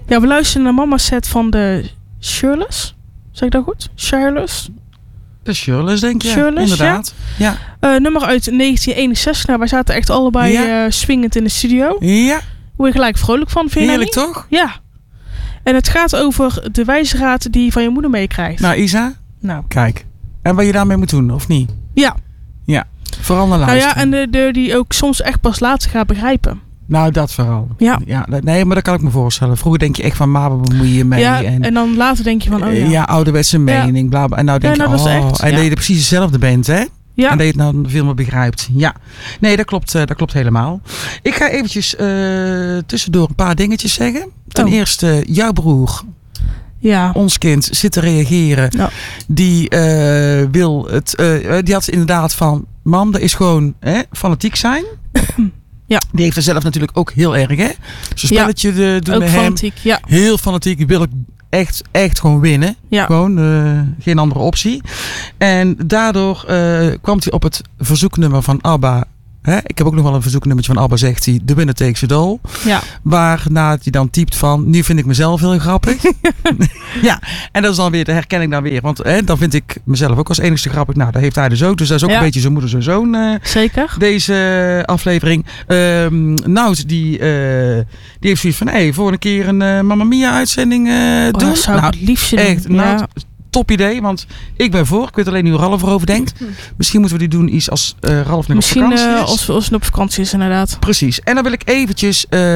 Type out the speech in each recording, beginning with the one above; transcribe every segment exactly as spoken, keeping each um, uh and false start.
Ja, we luisteren naar Mama Set van de Shirless. Zeg ik dat goed? Shirless? De Shirless, denk je. Shirless, inderdaad. Ja. ja. Uh, nummer uit negentien eenenzestig. Nou, wij zaten echt allebei ja. uh, swingend in de studio. Ja. Word je gelijk vrolijk van, vind je Heerlijk, niet? toch? Ja. En het gaat over de wijsraad die je van je moeder meekrijgt. Nou, Isa. Nou. Kijk. En wat je daarmee moet doen, of niet? Ja. Ja. Vooral naar luisteren. Nou ja, en de, de, die ook soms echt pas later gaat begrijpen. Nou, dat vooral. Ja. ja. Nee, maar dat kan ik me voorstellen. Vroeger denk je echt van, maar waar bemoei je mee? Ja, en, en dan later denk je van, oh ja. Ja, ouderwetse mening, ja. bla bla. En nou denk ja, nou, je, oh, echt, en ja. dat je er precies hetzelfde bent, hè? Ja. En dat je het nou veel meer begrijpt. Ja. Nee, dat klopt, uh, dat klopt helemaal. Ik ga eventjes uh, tussendoor een paar dingetjes zeggen. Ten oh. eerste, jouw broer, ja. ons kind, zit te reageren. Ja. Die uh, wil het, uh, die had inderdaad van, mam, dat is gewoon hè, fanatiek zijn. Ja. Die heeft er zelf natuurlijk ook heel erg, hè? Zo'n spelletje ja. de, doen ook met fanatiek, hem. Ja. Heel fanatiek. Die wil ik echt, echt gewoon winnen. Ja. Gewoon, uh, geen andere optie. En daardoor uh, kwam hij op het verzoeknummer van ABBA. Hè? Ik heb ook nog wel een verzoeknummertje van ABBA, zegt hij. The Winner Takes It All. Ja. Waarna hij dan typt van, nu vind ik mezelf heel grappig. Ja, en dat is dan weer, de herkenning dan weer. Want hè, dan vind ik mezelf ook als enigste grappig. Nou, dat heeft hij dus ook. Dus dat is ook ja. een beetje zijn moeder, zijn zoon. Uh, Zeker. Deze uh, aflevering. Um, Nout, die, uh, die heeft zoiets van, hé, hey, voor een keer een uh, Mamma Mia uitzending uh, oh, doen. Dat zou nou, ik het liefst echt, doen. Nout, ja. top idee, want ik ben voor. Ik weet alleen niet hoe Ralf erover denkt. Misschien moeten we die doen iets als uh, Ralf nog Misschien, op vakantie is. Uh, als we als we op vakantie is, inderdaad. Precies. En dan wil ik eventjes uh,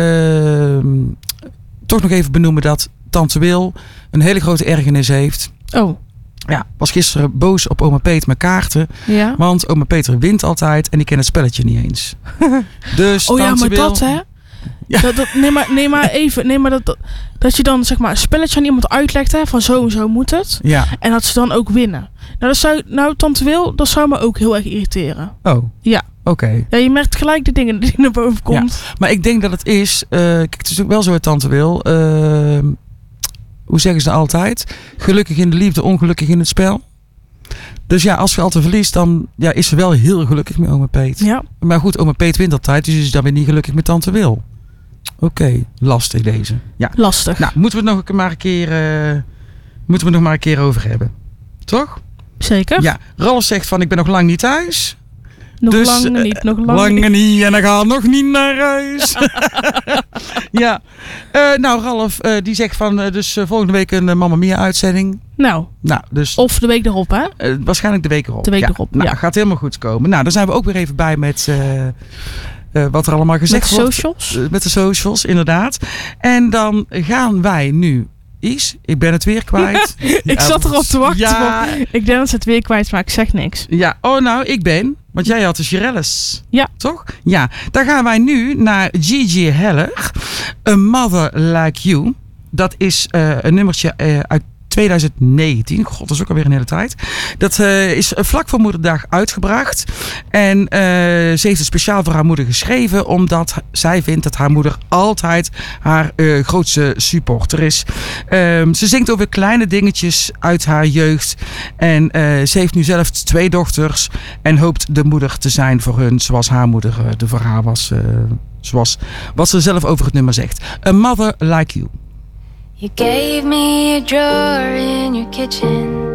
toch nog even benoemen dat Tante Wil een hele grote ergernis heeft. Oh. Ja, was gisteren boos op oma Peter met kaarten. Ja. Want oma Peter wint altijd en die kent het spelletje niet eens. Dus oh Tante ja, maar Wil, dat hè? Ja. Dat, dat, nee, maar, nee, maar even. Nee, maar dat, dat, dat je dan zeg maar een spelletje aan iemand uitlegt, hè, van zo en zo moet het. Ja. En dat ze dan ook winnen. Nou, dat zou, nou, Tante Wil, dat zou me ook heel erg irriteren. Oh. Ja. Oké. Okay. Ja, je merkt gelijk de dingen die naar boven komt. Ja. Maar ik denk dat het is, uh, kijk, het is ook wel zo met Tante Wil. Uh, hoe zeggen ze altijd? Gelukkig in de liefde, ongelukkig in het spel. Dus ja, als je altijd verliest, dan ja, is ze wel heel gelukkig met oma Peet. Ja. Maar goed, oma Peet wint altijd, dus is dan weer niet gelukkig met Tante Wil. Oké, okay, lastig deze. Ja. Lastig. Nou, moeten we het nog maar een keer, uh, moeten we het nog maar een keer over hebben. Toch? Zeker. Ja, Ralf zegt van, ik ben nog lang niet thuis. Nog dus, lang uh, niet, nog lang, lang niet. niet. En dan gaat nog niet naar huis. Ja. Uh, nou, Ralf, uh, die zegt van, uh, dus uh, volgende week een uh, Mamma Mia uitzending. Nou. Nou, dus. Of de week erop, hè? Uh, waarschijnlijk de week erop. De week ja. erop, Nou, ja. gaat helemaal goed komen. Nou, dan zijn we ook weer even bij met uh, uh, wat er allemaal gezegd wordt. Met de socials. Uh, met de socials, inderdaad. En dan gaan wij nu... Is, ik ben het weer kwijt. ik ja, zat erop te wachten. Ja. Ik denk dat ze het weer kwijt, maar ik zeg niks. Ja, oh nou, ik ben. Want jij had de Shirelles. Ja. Toch? Ja. Dan gaan wij nu naar Gigi Heller. A Mother Like You. Dat is uh, een nummertje uh, uit twintig negentien. God, dat is ook alweer een hele tijd. Dat uh, is vlak voor Moederdag uitgebracht. En uh, ze heeft het speciaal voor haar moeder geschreven. Omdat zij vindt dat haar moeder altijd haar uh, grootste supporter is. Um, ze zingt over kleine dingetjes uit haar jeugd. En uh, ze heeft nu zelf twee dochters. En hoopt de moeder te zijn voor hun. Zoals haar moeder uh, de voor haar was. Uh, zoals wat ze zelf over het nummer zegt. A Mother Like You. You gave me a drawer in your kitchen,